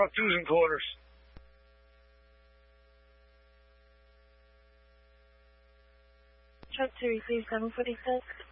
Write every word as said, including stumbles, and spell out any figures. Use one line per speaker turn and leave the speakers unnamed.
Foxtrot two's in quarters.
Truck to receive seven forty-six.